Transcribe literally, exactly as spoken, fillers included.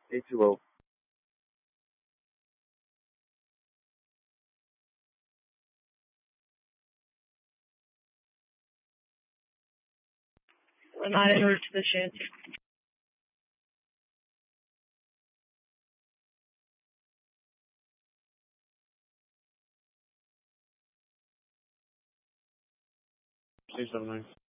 A two O. I'm adding her to the shanty. Six seven nine.